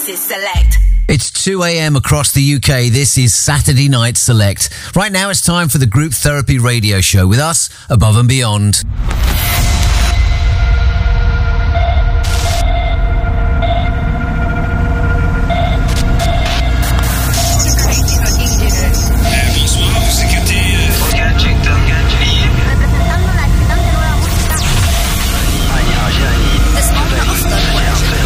This is Select. It's 2 a.m. across the UK. This is Saturday Night Select. Right now it's time for the Group Therapy Radio Show with us, Above and Beyond.